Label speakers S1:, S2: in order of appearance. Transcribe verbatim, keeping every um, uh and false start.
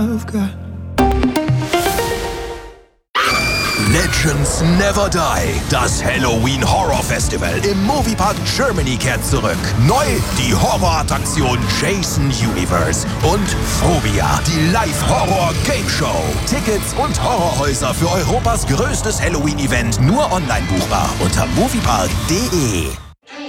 S1: Legends Never Die. Das Halloween Horror Festival im Moviepark Germany kehrt zurück. Neu die Horrorattraktion Jason Universe und Phobia, die Live-Horror-Game-Show. Tickets und Horrorhäuser für Europas größtes Halloween-Event nur online buchbar unter moviepark punkt de.